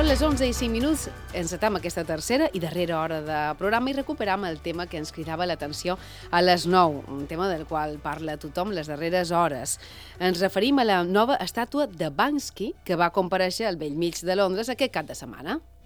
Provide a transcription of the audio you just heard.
Són les 11 i 5 minuts, encetam aquesta tercera i darrera hora de programa i recuperam el tema que ens cridava l'atenció a les 9, un tema del qual parla tothom les darreres hores. Ens referim a la nova estàtua de Banksy que va comparèixer al Bell Mig de Londres aquest cap de setmana.